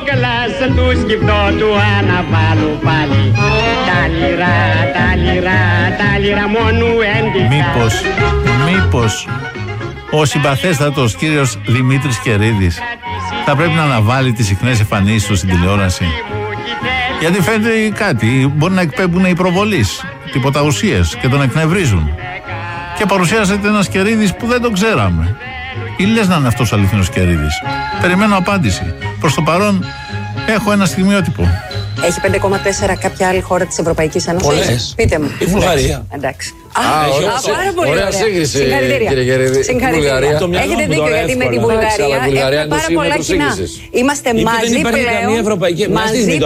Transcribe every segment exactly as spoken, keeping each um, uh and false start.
κλάσ του σκυπτό του αναβάλω πάλι. Τα λιρά, τα λιρά, τα λιρά μόνου έντικα. Μήπως, μήπως ο συμπαθέστατος κύριος Δημήτρης Κερίδης θα πρέπει να αναβάλει τις συχνές εμφανίσεις του στην τηλεόραση? Γιατί φαίνεται κάτι, μπορεί να εκπέμπουν οι προβολείς, τυποταγουσίες και τον εκνευρίζουν. Και παρουσιάζεται ένας Κερίδης που δεν τον ξέραμε. Ή λες να είναι αυτός ο αληθινός Κερίδης? Περιμένω απάντηση. Προς το παρόν έχω ένα στιγμιότυπο. Έχει πέντε κόμμα τέσσερα κάποια άλλη χώρα της Ευρωπαϊκής Ένωσης? Πολλές. Πείτε μου. Η Βουλγαρία. Εντάξει. Α, πάρα πολύ ωραία σύγκριση, κύριε Κερίδη. Συγχαρητήρια. Έχετε δίκιο, γιατί με τη Βουλγαρία έχουμε πάρα πολλά κοινά. Είμαστε μαζί πλέον. Μαζί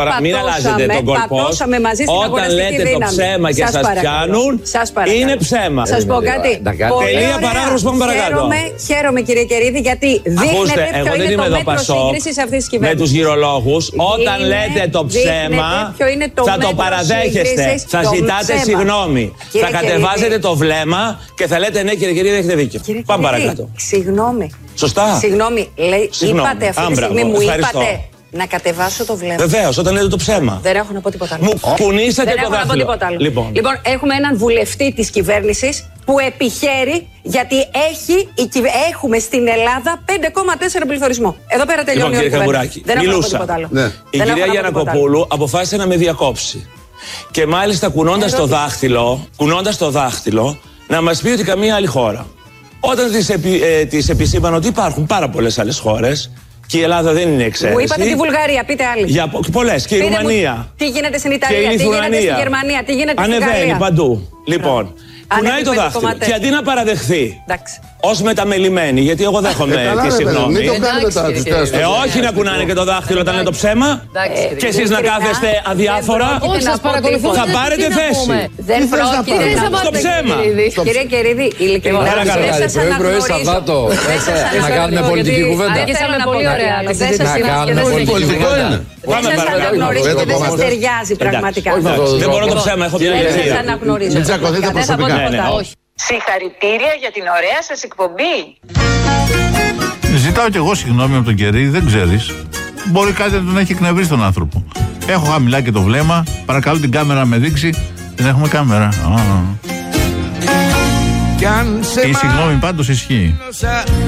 πατώσαμε μαζί στην αγοραστική δύναμη. Όταν λέτε το ψέμα και σας πιάνουν, είναι ψέμα. Σας πω κάτι. Τελεία, παράγραφος, πάμε παρακάτω. Χαίρομαι, κύριε Κερίδη, γιατί δείχνετε ποιο είναι το μέτρο σύγκρισης αυτής της κυβέρνησης. Με τους γυρολόγους, όταν λέτε το ψέμα, θα το παραδέχεστε. Θα ζητάτε συγγνώμη. Θα κατεβάζετε το βλέμμα και θα λέτε ναι, κύριε Κερίδη, έχετε δίκιο. Κύριε Πάμε Κερίδη, παρακάτω. Συγγνώμη. Σωστά. Συγγνώμη, λέει, Συγγνώμη. είπατε αυτή τη Άμπραβο, στιγμή, μου ευχαριστώ. είπατε να κατεβάσω το βλέμμα. Βεβαίως, όταν λέτε το ψέμα. Δεν έχω να πω τίποτα άλλο. Μου κουνήσατε Δεν το έχω να πω δάχτυλο. τίποτα άλλο. Λοιπόν. λοιπόν, έχουμε έναν βουλευτή της κυβέρνησης που επιχαίρει, γιατί έχει, η κυβε... έχουμε στην Ελλάδα πέντε κόμμα τέσσερα πληθωρισμό. Εδώ πέρα τελειώνει Λοιπόν, η κύριε κουβέντα. Καμπουράκη, Δεν έχω να πω μιλούσα. τίποτα άλλο. Ναι. Η Δεν κυρία έχω να πω Γιαννακοπούλου αποφάσισε να με διακόψει. Και μάλιστα κουνώντας το δάχτυλο, κουνώντας το δάχτυλο, να μας πει ότι καμία άλλη χώρα. Όταν της, επι, ε, της επισήμανε ότι υπάρχουν πάρα πολλές άλλες χώρες και η Ελλάδα δεν είναι εξαίρεση. Μου είπατε τη Βουλγαρία, πείτε άλλη. Για πολλές. Και η Πείτε Ρουμανία. Μου, τι γίνεται στην Και Ιταλία, η τι γίνεται Λιθουανία. στη Γερμανία, τι γίνεται στην Γαλλία. Ανεβαίνει παντού. Λοιπόν, κουνάει το δάχτυλο. Και αντί να παραδεχθεί ως μεταμελημένη, γιατί εγώ δέχομαι ε, τη συγγνώμη. Μην το κάνετε τώρα τους τεστ. Ε, όχι να κουνάνε και το δάχτυλο όταν είναι το ψέμα. Και εσείς να κάθεστε αδιάφορα. Όχι, σας παρακολουθώ. Θα πάρετε θέση. Δεν πρόκειται να πω στο ψέμα. Κύριε Κερίδη, ειλικρινά δεν σας αναγνωρίζω. Να κάνουμε πολιτική κουβέντα. Θέλω να πολύ ωραία. Δεν σας Να κάνουμε πολιτική κουβέντα. Δεν σας αναγνωρίζω και δεν σας ταιριάζει πραγματικά. Δεν μπορώ το ψέμα, έχω την Δεν σας ελευθερία. αναγνωρίζω. Μην τσακωθείτε προσωπικά. Συγχαρητήρια για την ωραία σας εκπομπή. Ζητάω κι εγώ συγγνώμη από τον Κερίδη, δεν ξέρεις. Μπορεί κάτι να τον έχει εκνευρίσει τον άνθρωπο. Έχω χαμηλά και το βλέμμα. Παρακαλώ την κάμερα να με δείξει. Δεν έχουμε κάμερα. Η συγγνώμη πάντως ισχύει.